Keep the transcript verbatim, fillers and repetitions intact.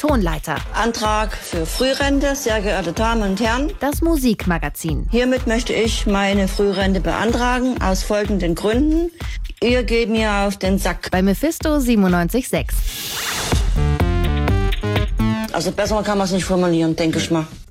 Tonleiter. Antrag für Frührente, sehr geehrte Damen und Herren. Das Musikmagazin. Hiermit möchte ich meine Frührente beantragen, aus folgenden Gründen. Ihr geht mir auf den Sack. Bei Mephisto siebenundneunzig Komma sechs. Also besser kann man es nicht formulieren, denke ich mal.